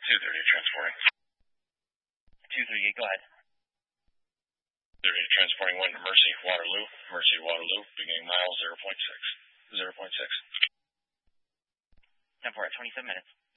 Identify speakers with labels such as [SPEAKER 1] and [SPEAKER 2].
[SPEAKER 1] 238 transporting.
[SPEAKER 2] 238, go ahead.
[SPEAKER 1] 38 transporting 1 to Mercy, Waterloo. Mercy, Waterloo, beginning mile 0.6. 0.6.
[SPEAKER 2] 10-4 at 27 minutes.